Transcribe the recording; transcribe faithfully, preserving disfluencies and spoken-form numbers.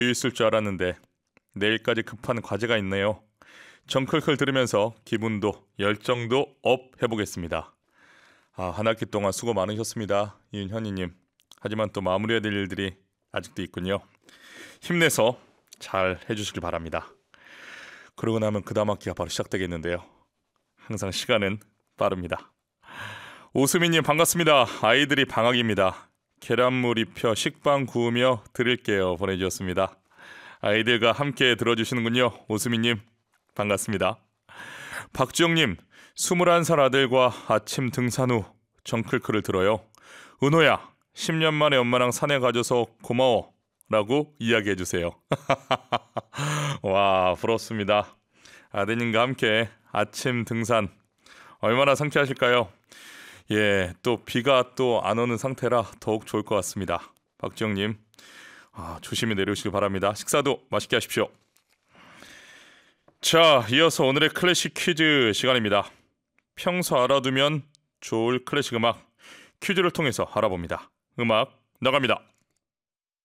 있을 줄 알았는데 내일까지 급한 과제가 있네요. 정클클 들으면서 기분도 열정도 업 해보겠습니다. 아, 한 학기 동안 수고 많으셨습니다, 이은현이님. 하지만 또 마무리해야 될 일들이 아직도 있군요. 힘내서 잘 해주시길 바랍니다. 그러고 나면 그 다음 학기가 바로 시작되겠는데요. 항상 시간은 빠릅니다. 오수민님 반갑습니다. 아이들이 방학입니다. 계란물 입혀 식빵 구우며 드릴게요 보내주셨습니다. 아이들과 함께 들어주시는군요. 오수민님 반갑습니다. 박주영님, 스물한 살 아들과 아침 등산 후 정클클을 들어요. 은호야, 십 년 만에 엄마랑 산에 가줘서 고마워 라고 이야기해주세요. 와, 부럽습니다. 아드님과 함께 아침 등산 얼마나 상쾌하실까요? 예, 또 비가 또 안 오는 상태라 더욱 좋을 것 같습니다. 박지영님, 아, 조심히 내려오시길 바랍니다. 식사도 맛있게 하십시오. 자, 이어서 오늘의 클래식 퀴즈 시간입니다. 평소 알아두면 좋을 클래식 음악 퀴즈를 통해서 알아봅니다. 음악 나갑니다.